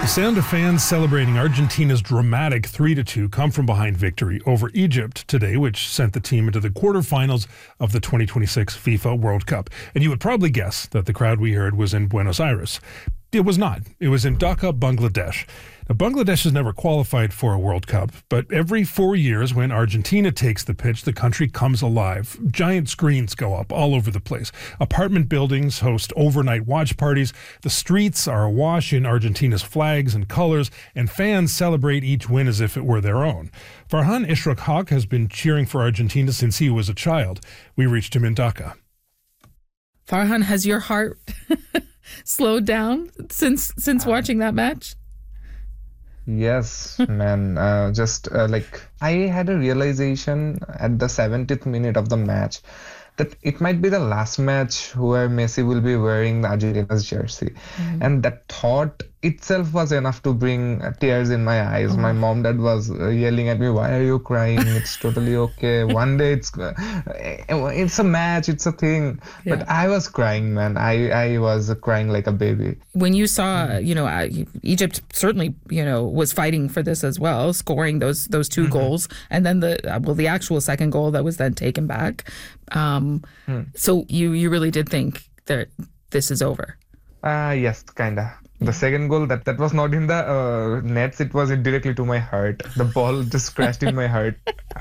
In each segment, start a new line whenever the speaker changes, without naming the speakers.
The sound of fans celebrating Argentina's dramatic 3-2 come-from-behind victory over Egypt today, which sent the team into the quarterfinals of the 2026 FIFA World Cup. And you would probably guess that the crowd we heard was in Buenos Aires. It was not. It was in Dhaka, Bangladesh. Now, Bangladesh has never qualified for a World Cup, but every 4 years when Argentina takes the pitch, the country comes alive. Giant screens go up all over the place. Apartment buildings host overnight watch parties. The streets are awash in Argentina's flags and colors, and fans celebrate each win as if it were their own. Farhan Ishraq has been cheering for Argentina since he was a child. We reached him in Dhaka.
Farhan, has your heart slowed down since watching that match?
Yes, man. I had a realization at the 70th minute of the match that it might be the last match where Messi will be wearing the Argentina's jersey. And that thought itself was enough to bring tears in my eyes. My mom, dad was yelling at me, "Why are you crying? It's totally okay. One day it's a match, it's a thing."
Yeah.
But I was crying, man. I was crying like a baby.
When you saw, Egypt certainly, was fighting for this as well, scoring those two goals, and then the actual second goal that was then taken back. So you really did think that this is over.
Yes, kinda. The second goal, that was not in the nets, it was directly to my heart. The ball just crashed in my heart.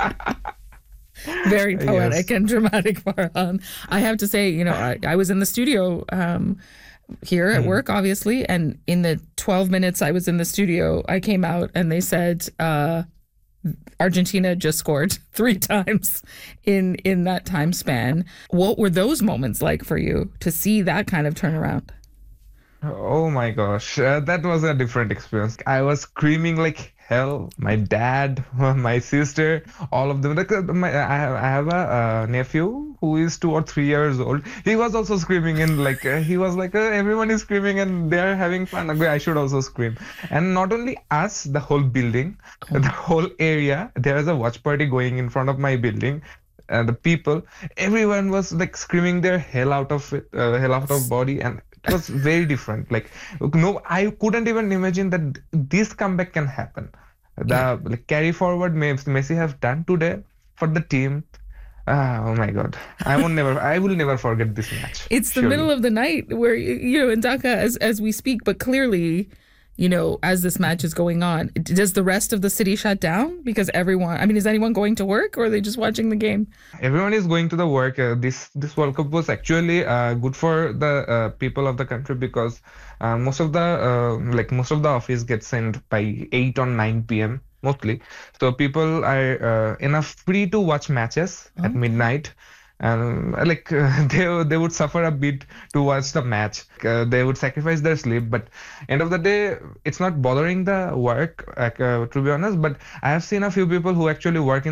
Very poetic
Yes.
and dramatic, Farhan. I have to say, I was in the studio here at work, obviously, and in the 12 minutes I was in the studio, I came out and they said Argentina just scored 3 times in that time span. What were those moments like for you to see that kind of turnaround?
Oh my gosh, that was a different experience. I was screaming like hell. My dad, my sister, all of them. I have a nephew who is 2 or 3 years old. He was also screaming, and he was like, everyone is screaming and they are having fun. I should also scream. And not only us, the whole building, the whole area. There is a watch party going in front of my building. And the people, everyone was like screaming their hell out of body, and it was very different. No, I couldn't even imagine that this comeback can happen. The carry forward Messi have done today for the team. Oh my God, I will never forget this match.
It's the middle of the night where in Dhaka as we speak, but clearly, as this match is going on, does the rest of the city shut down? Because is anyone going to work, or are they just watching the game?
Everyone is going to the work. This World Cup was actually good for the people of the country, because most of the office gets sent by 8 or 9 p.m. mostly. So people are enough free to watch matches at midnight. And they would suffer a bit to watch the match. They would sacrifice their sleep, but end of the day, it's not bothering the work, to be honest. But I have seen a few people who actually work in